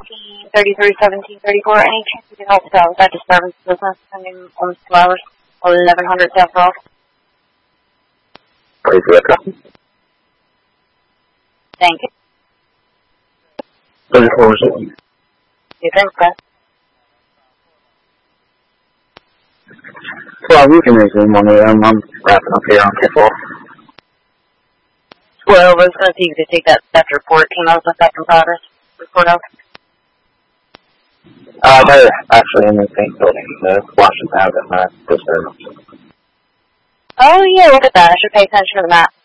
1733, 1734. Any chance you can help us out with that disturbance business pending almost 2 hours? 1100 South Ross. Please welcome. Thank you. What was it? You think, Chris? Well, you can resume one of them. I'm wrapping up here on K4. Well, I was going to see if you could take that report. Came out with that in progress. Report out. They're actually in the same building. The Washington Avenue disturbance. Oh, yeah, look at that. I should pay attention to the map.